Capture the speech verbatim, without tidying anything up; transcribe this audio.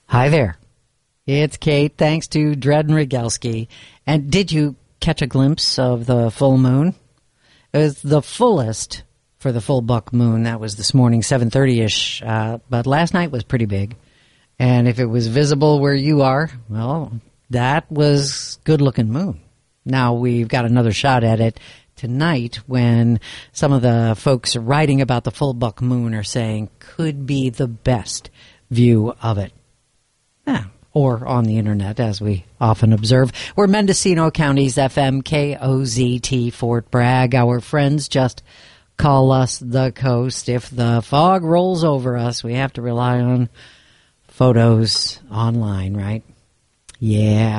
Hi there. It's Kate, thanks to Dred and Rogalski. And did you catch a glimpse of the full moon? It was the fullest for the full buck moon. That was this morning, seven thirty-ish. Uh, but last night was pretty big. And if it was visible where you are, well, that was good-looking moon. Now we've got another shot at it tonight when some of the folks writing about the full buck moon are saying could be the best view of it. Yeah, or on the internet, as we often observe. We're Mendocino County's F M K O Z T Fort Bragg. Our friends just call us the coast. If the fog rolls over us, we have to rely on photos online, right? Yeah.